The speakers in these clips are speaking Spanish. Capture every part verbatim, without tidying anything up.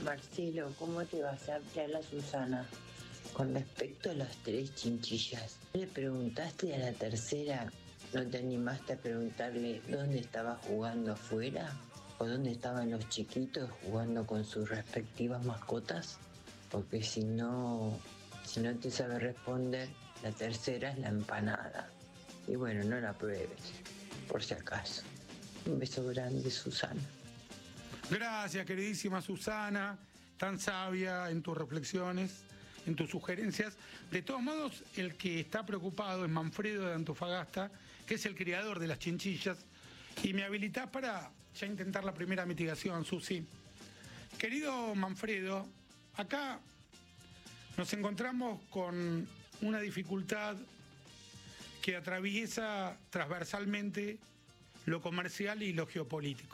Marcelo, ¿cómo te vas a hablar a Susana? Con respecto a las tres chinchillas, ¿le preguntaste a la tercera, no te animaste a preguntarle dónde estaba jugando afuera? ¿O dónde estaban los chiquitos jugando con sus respectivas mascotas? Porque si no, si no te sabe responder, la tercera es la empanada. Y bueno, no la pruebes, por si acaso. Un beso grande, Susana. Gracias, queridísima Susana, tan sabia en tus reflexiones, en tus sugerencias. De todos modos, el que está preocupado es Manfredo de Antofagasta, que es el criador de las chinchillas, y me habilitás para ya intentar la primera mitigación, Susi. Querido Manfredo, acá nos encontramos con una dificultad que atraviesa transversalmente lo comercial y lo geopolítico.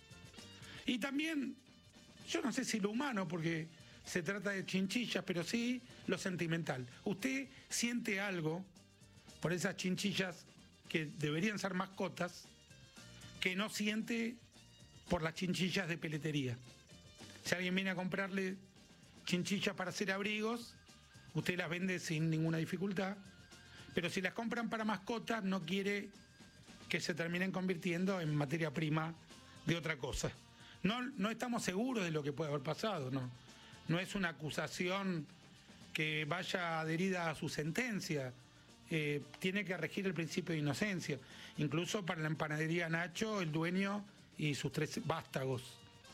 Y también, yo no sé si lo humano, porque se trata de chinchillas, pero sí lo sentimental. ¿Usted siente algo por esas chinchillas que deberían ser mascotas que no siente por las chinchillas de peletería? Si alguien viene a comprarle chinchillas para hacer abrigos, usted las vende sin ninguna dificultad, pero si las compran para mascotas, no quiere que se terminen convirtiendo en materia prima de otra cosa. No, no estamos seguros de lo que puede haber pasado, no. No es una acusación que vaya adherida a su sentencia. Eh, tiene que regir el principio de inocencia. Incluso para la empanadería Nacho, el dueño y sus tres vástagos.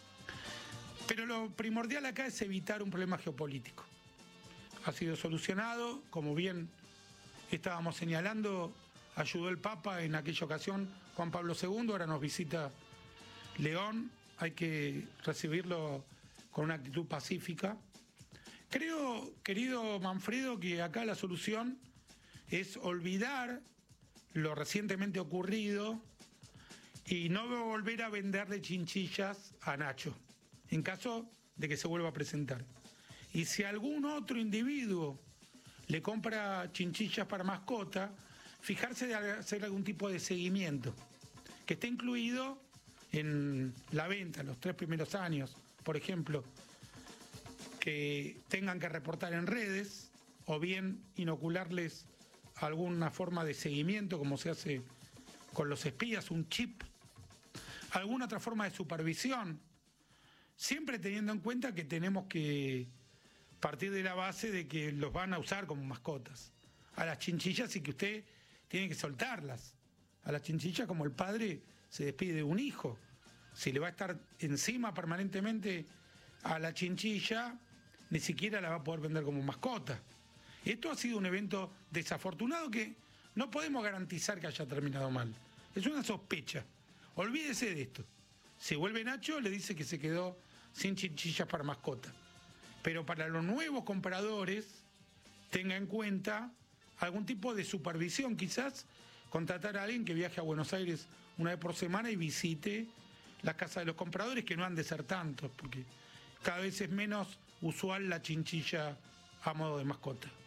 Pero lo primordial acá es evitar un problema geopolítico. Ha sido solucionado, como bien estábamos señalando, ayudó el Papa en aquella ocasión, Juan Pablo segundo, ahora nos visita León. Hay que recibirlo con una actitud pacífica. Creo, querido Manfredo, que acá la solución es olvidar lo recientemente ocurrido y no volver a venderle chinchillas a Nacho, en caso de que se vuelva a presentar. Y si algún otro individuo le compra chinchillas para mascota, fijarse de hacer algún tipo de seguimiento, que esté incluido en la venta, los tres primeros años, por ejemplo, que tengan que reportar en redes o bien inocularles alguna forma de seguimiento, como se hace con los espías, un chip, alguna otra forma de supervisión, siempre teniendo en cuenta que tenemos que partir de la base de que los van a usar como mascotas a las chinchillas y que usted tiene que soltarlas a las chinchillas como el padre se despide de un hijo. Si le va a estar encima permanentemente a la chinchilla, ni siquiera la va a poder vender como mascota. Esto ha sido un evento desafortunado que no podemos garantizar que haya terminado mal. Es una sospecha. Olvídese de esto. Si vuelve Nacho, le dice que se quedó sin chinchillas para mascota. Pero para los nuevos compradores, tenga en cuenta algún tipo de supervisión, quizás contratar a alguien que viaje a Buenos Aires una vez por semana y visite las casas de los compradores, que no han de ser tantos, porque cada vez es menos usual la chinchilla a modo de mascota.